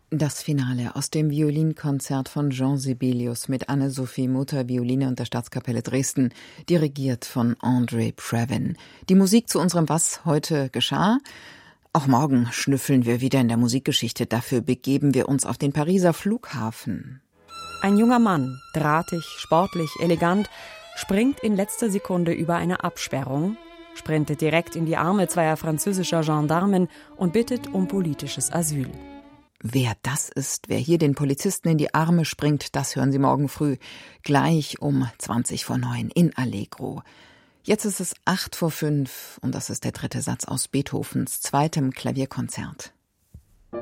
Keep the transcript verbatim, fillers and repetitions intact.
Das Finale aus dem Violinkonzert von Jean Sibelius mit Anne-Sophie Mutter, Violine und der Staatskapelle Dresden, dirigiert von André Previn. Die Musik zu unserem Was heute geschah. Auch morgen schnüffeln wir wieder in der Musikgeschichte. Dafür begeben wir uns auf den Pariser Flughafen. Ein junger Mann, drahtig, sportlich, elegant, springt in letzter Sekunde über eine Absperrung, sprintet direkt in die Arme zweier französischer Gendarmen und bittet um politisches Asyl. Wer das ist, wer hier den Polizisten in die Arme springt, das hören Sie morgen früh, gleich um zwanzig vor neun in Allegro. Jetzt ist es acht vor fünf und das ist der dritte Satz aus Beethovens zweitem Klavierkonzert.